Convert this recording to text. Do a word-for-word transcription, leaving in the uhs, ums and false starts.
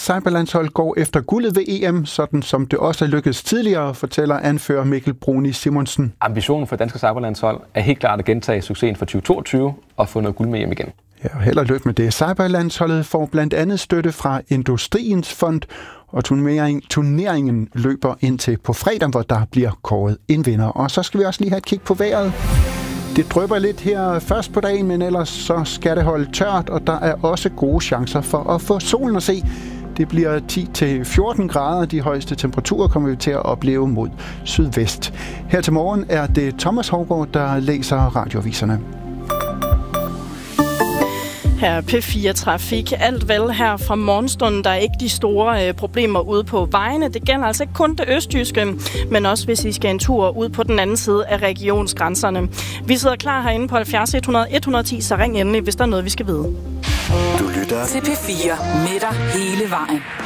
cyberlandshold går efter guldet ved E M, sådan som det også er lykkedes tidligere, fortæller anfører Mikkel Bruni Simonsen. Ambitionen for danske cyberlandshold er helt klart at gentage succesen fra tyve toogtyve og få noget guld med hjem igen. Ja, og held og lykke med det. Cyberlandsholdet får blandt andet støtte fra Industriens Fond, og turnering, turneringen løber indtil på fredag, hvor der bliver kåret en vinder. Og så skal vi også lige have et kig på vejret. Det drypper lidt her først på dagen, men ellers så skal det holde tørt, og der er også gode chancer for at få solen at se. Det bliver ti til fjorten grader. De højeste temperaturer kommer vi til at opleve mod sydvest. Her til morgen er det Thomas Hougaard, der læser radioaviserne. Her P fire Trafik. Alt vel her fra morgenstunden. Der er ikke de store øh, problemer ude på vejene. Det gælder altså ikke kun det østjyske, men også hvis I skal en tur ud på den anden side af regionsgrænserne. Vi sidder klar herinde på halvfjerds et hundrede et hundrede og ti, så ring endelig, hvis der er noget, vi skal vide. Du lytter til P fire med dig hele vejen.